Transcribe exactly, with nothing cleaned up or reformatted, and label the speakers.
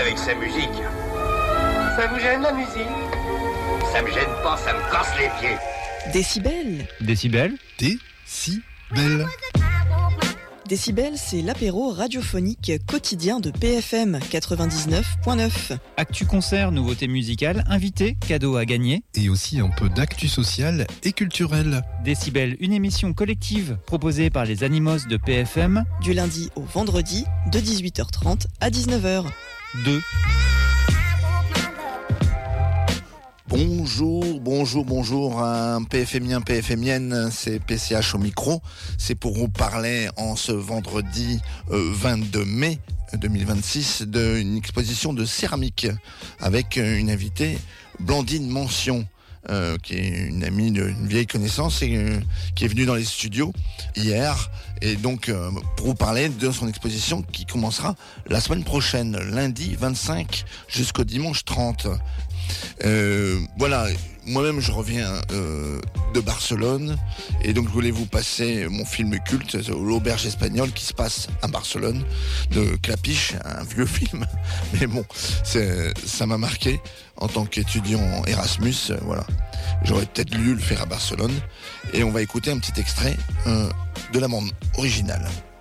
Speaker 1: avec sa musique. Ça vous gêne la musique? Ça me gêne pas, ça me casse les pieds.
Speaker 2: Décibel.
Speaker 3: Décibel.
Speaker 4: Décibel.
Speaker 2: Décibel, c'est l'apéro radiophonique quotidien de P F M quatre-vingt-dix-neuf point neuf.
Speaker 3: Actu concert, nouveautés musicales, invités, cadeaux à gagner.
Speaker 4: Et aussi un peu d'actu sociale et culturelle.
Speaker 3: Décibel, une émission collective proposée par les Animos de P F M.
Speaker 2: Du lundi au vendredi, de dix-huit heures trente à dix-neuf heures.
Speaker 3: deux.
Speaker 5: Bonjour, bonjour, bonjour, un PFMien, PFMienne, c'est P C H au micro. C'est pour vous parler en ce vendredi euh, vingt-deux mai deux mille vingt-six d'une exposition de céramique avec une invitée, Blandine Mention. Euh, qui est une amie, une vieille connaissance et euh, qui est venue dans les studios hier et donc euh, pour vous parler de son exposition qui commencera la semaine prochaine, lundi vingt-cinq jusqu'au dimanche trente. Euh, voilà, moi-même je reviens euh, de Barcelone et donc je voulais vous passer mon film culte, L'Auberge espagnole, qui se passe à Barcelone, de Clapiche, un vieux film, mais bon, c'est, ça m'a marqué en tant qu'étudiant Erasmus, euh, voilà. J'aurais peut-être dû le faire à Barcelone et on va écouter un petit extrait euh, de la bande originale.